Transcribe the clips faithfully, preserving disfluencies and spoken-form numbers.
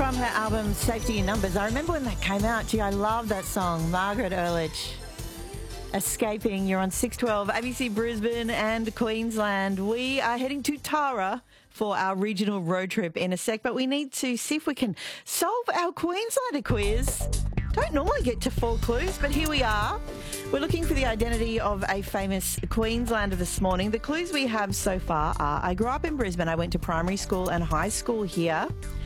From her album Safety in Numbers. I remember when that came out. Gee, I love that song. Margaret Ehrlich. Escaping. You're on six twelve, A B C Brisbane and Queensland. We are heading to Tara for our regional road trip in a sec, but we need to see if we can solve our Queenslander quiz. Don't normally get to four clues, but here we are. We're looking for the identity of a famous Queenslander this morning. The clues we have so far are: I grew up in Brisbane. I went to primary school and high school here.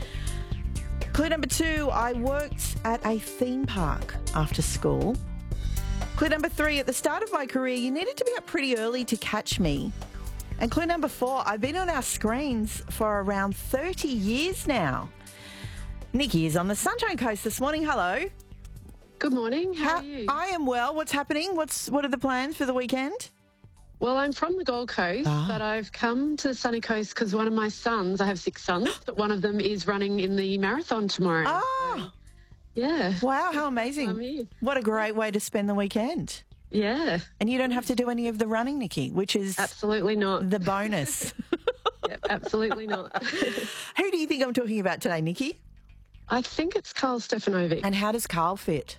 Clue number two, I worked at a theme park after school. Clue number three, at the start of my career, you needed to be up pretty early to catch me. And clue number four, I've been on our screens for around thirty years now. Nikki is on the Sunshine Coast this morning. Hello. Good morning. How, How are you? I am well. What's happening? What's What are the plans for the weekend? Well, I'm from the Gold Coast, Ah. but I've come to the sunny coast because one of my sons, I have six sons, but one of them is running in the marathon tomorrow. Oh, Yeah. wow, how I'm amazing. here. What a great way to spend the weekend. Yeah. And you don't have to do any of the running, Nikki, which is Absolutely not. the bonus. Yep, absolutely not. Who do you think I'm talking about today, Nikki? I think it's Carl Stefanovic. And how does Carl fit?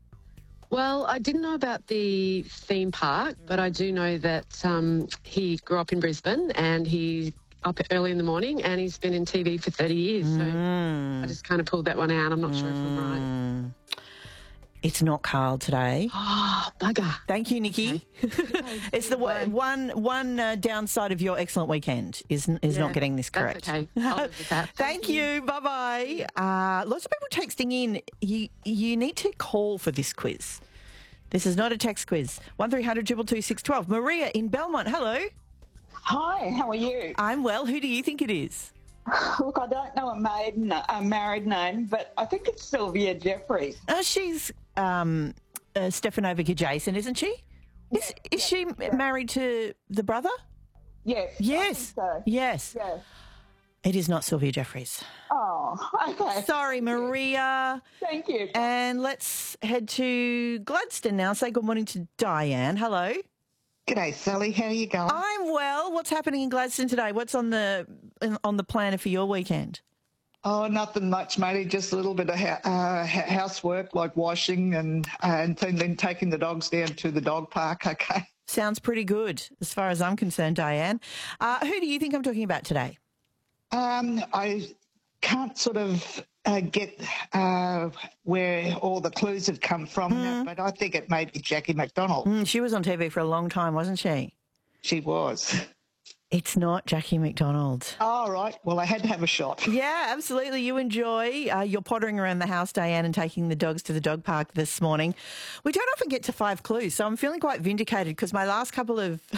Well, I didn't know about the theme park, but I do know that um, he grew up in Brisbane and he's up early in the morning and he's been in T V for thirty years. So Mm. I just kind of pulled that one out. I'm not sure if I'm right. Mm. It's not Carl today. Oh, bugger. Thank you, Nikki. It's the one one one uh, downside of your excellent weekend is is not Yeah, getting this correct. That's okay. I'll live with that. Thank you. Bye bye. Uh, lots of people texting in. You you need to call for this quiz. This is not a text quiz. One three hundred two two two six twelve. Maria in Belmont. Hello. Hi, how are you? I'm well. Who do you think it is? Look, I don't know a maiden, a married name, but I think it's Sylvia Jeffries. Uh, she's um, uh, Stefanovic adjacent, isn't she? Is, is she married to the brother? Yes. I Yes. think so. Yes. Yes. It is not Sylvia Jeffries. Oh, okay. Sorry, Maria. Thank you. And let's head to Gladstone now. Say good morning to Diane. Hello. G'day, Sally. How are you going? I'm well. What's happening in Gladstone today? What's on the on the planner for your weekend? Oh, nothing much, matey. Just a little bit of ha- uh, ha- housework, like washing and and then taking the dogs down to the dog park. Okay. Sounds pretty good as far as I'm concerned, Diane. Uh, who do you think I'm talking about today? Um, I can't sort of uh, get uh, where all the clues have come from, Mm. but I think it may be Jackie McDonald. Mm, she was on T V for a long time, wasn't she? She was. It's not Jackie McDonald. All right. Well, I had to have a shot. Yeah, absolutely. You enjoy uh, your pottering around the house, Diane, and taking the dogs to the dog park this morning. We don't often get to five clues, so I'm feeling quite vindicated because my last couple of